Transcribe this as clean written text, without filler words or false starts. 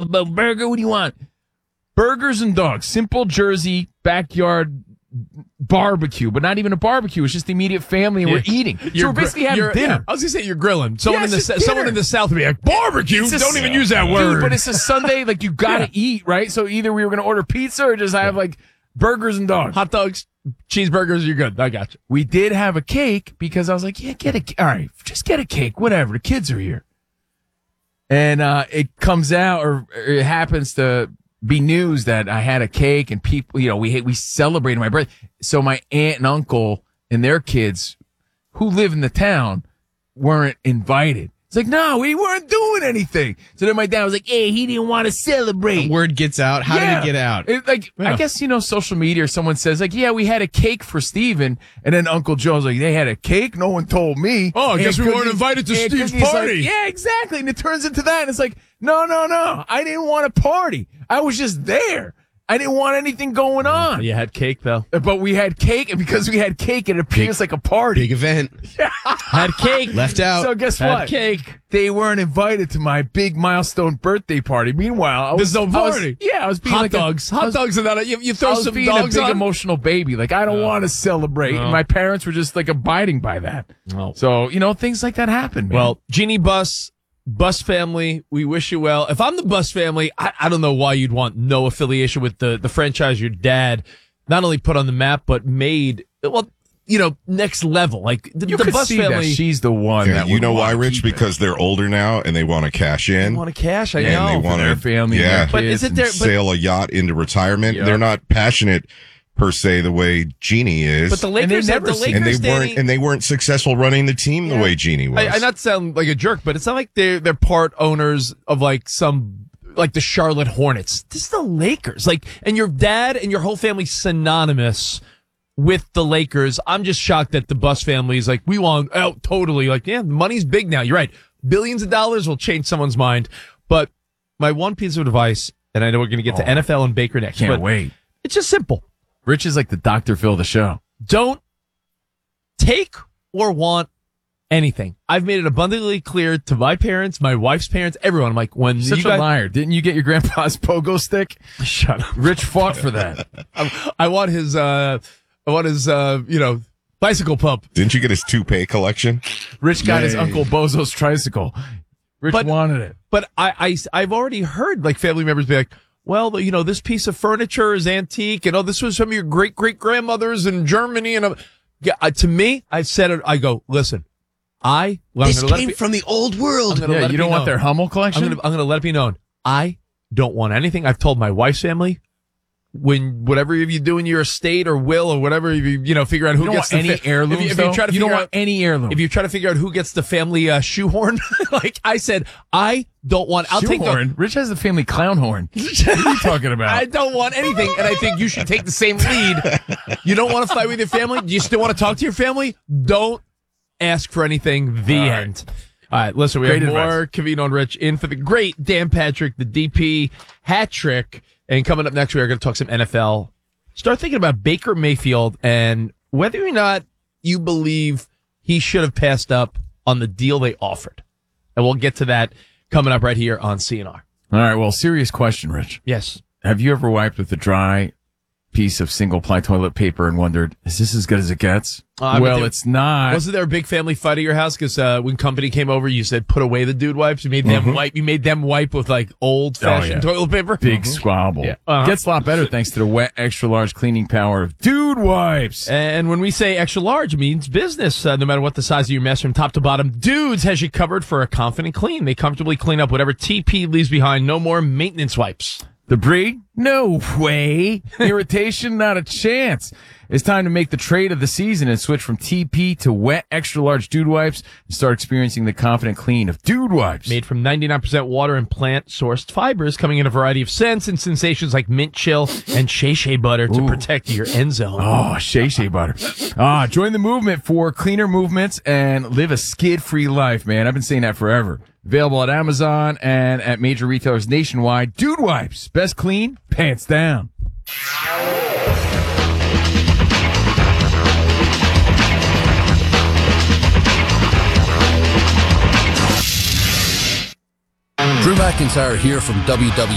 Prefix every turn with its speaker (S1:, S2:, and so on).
S1: burger. What do you want? Burgers and dogs. Simple Jersey backyard barbecue, but not even a barbecue. It's just the immediate family, and we're eating. So we're basically having dinner.
S2: Yeah, I was going to say you're grilling. Someone in the South would be like, barbecue? Don't even use that
S1: Dude,
S2: word.
S1: but it's a Sunday. Like, you got to eat, right? So either we were going to order pizza or just have, like, burgers and dogs.
S2: Hot dogs, cheeseburgers, you're good. I got you.
S1: We did have a cake because I was like, all right, just get a cake, whatever. The kids are here. And it comes out, or it happens to be news that I had a cake, and people, we celebrated my birthday. So my aunt and uncle and their kids who live in the town weren't invited. It's like, no, we weren't doing anything. So then my dad was like, hey, he didn't want to celebrate.
S3: The word gets out. How did it get out?
S1: I guess, social media, or someone says, like, yeah, we had a cake for Steven. And then Uncle Joe's like, they had a cake? No one told me.
S2: Oh, I guess we weren't invited to Steve's party.
S1: Like, yeah, exactly. And it turns into that. And it's like, no. I didn't want to party. I was just there. I didn't want anything going on.
S2: You had cake, though.
S1: But we had cake, and because we had cake, it appears like a party.
S3: Big event.
S2: Had cake.
S3: Left out.
S1: So guess what?
S2: Cake.
S1: They weren't invited to my big milestone birthday party. Meanwhile,
S2: there's no party.
S1: I was being
S2: hot dogs. Hot dogs and that. You throw some
S1: being
S2: dogs
S1: a big
S2: on.
S1: emotional baby. Like, I don't want to celebrate.
S2: No.
S1: And my parents were just like abiding by that.
S2: No.
S1: So, things like that happen, man.
S2: Well, Jeannie Bus family, we wish you well. If I'm the Bus family, I don't know why you'd want no affiliation with the franchise your dad not only put on the map, but made, next level. Like, the
S1: could
S2: Bus
S1: see
S2: family.
S1: that she's the one that
S4: you know why,
S1: wanna
S4: Rich?
S1: keep
S4: Because they're older now and they want to cash in.
S2: They want to cash, I
S4: and
S2: know.
S4: they want
S1: their family.
S4: Yeah.
S1: And their
S2: But
S1: kids
S2: is it their-
S4: sail a yacht into retirement.
S1: Yep.
S4: They're not passionate per se the way Jeannie is.
S2: But the Lakers,
S4: and they weren't successful running the team the way Jeannie was.
S2: I not sound like a jerk, but it's not like they're part owners of like the Charlotte Hornets. This is the Lakers. And your dad and your whole family synonymous with the Lakers. I'm just shocked that the Bus family is like, we want out totally. Like, yeah, money's big now. You're right. Billions of dollars will change someone's mind. But my one piece of advice, and I know we're going to get to NFL and Baker next.
S1: Can't wait.
S2: It's just simple.
S1: Rich is like the Dr. Phil of the show.
S2: Don't take or want anything. I've made it abundantly clear to my parents, my wife's parents, everyone. I'm like, when
S1: Such a liar. Didn't you get your grandpa's pogo stick?
S2: Shut up.
S1: Rich fought for that.
S2: I want his bicycle pump.
S4: Didn't you get his toupee collection?
S1: Rich got his Uncle Bozo's tricycle. Rich wanted it.
S2: But I've already heard like family members be like, well, this piece of furniture is antique, and this was some of your great grandmothers in Germany, and to me, I've said it. I go, listen,
S3: this came from the old world.
S1: Yeah, you don't want their Hummel collection?
S2: I'm going to let it be known. I don't want anything. I've told my wife's family, whatever you do in your estate or will or whatever, figure out who gets
S1: any heirlooms.
S2: If you try to
S1: you don't want any heirloom.
S2: If you try to figure out who gets the family shoehorn, like I said, I don't want. I'll take the.
S1: Rich has the family clown horn. What are you talking about?
S2: I don't want anything, and I think you should take the same lead. You don't want to fight with your family. Do you still want to talk to your family? Don't ask for anything. The end. All right, listen, we have more Covino and Rich in for the great Dan Patrick, the DP hat trick. And coming up next, we are going to talk some NFL. Start thinking about Baker Mayfield and whether or not you believe he should have passed up on the deal they offered. And we'll get to that coming up right here on CNR.
S1: All right, well, serious question, Rich.
S2: Yes.
S1: Have you ever wiped with a dry piece of single-ply toilet paper and wondered, is this as good as it gets? It's not.
S2: Wasn't there a big family fight at your house? Because when company came over, you said put away the dude wipes. You made them wipe. You made them wipe with like old-fashioned toilet paper.
S1: Big squabble. Yeah. Gets a lot better thanks to the wet, extra-large cleaning power of Dude Wipes.
S2: And when we say extra-large, it means business. No matter what the size of your mess from top to bottom, Dudes has you covered for a confident clean. They comfortably clean up whatever TP leaves behind. No more maintenance wipes.
S1: Debris? No way. Irritation? Not a chance. It's time to make the trade of the season and switch from TP to wet, extra-large Dude Wipes and start experiencing the confident clean of Dude Wipes.
S2: Made from 99% water and plant-sourced fibers, coming in a variety of scents and sensations like mint chill and Shea Shea butter to protect your end zone.
S1: Oh, Shea Shea butter. Join the movement for cleaner movements and live a skid-free life, man. I've been saying that forever. Available at Amazon and at major retailers nationwide. Dude Wipes. Best clean, pants down.
S5: Drew McIntyre here from WWE.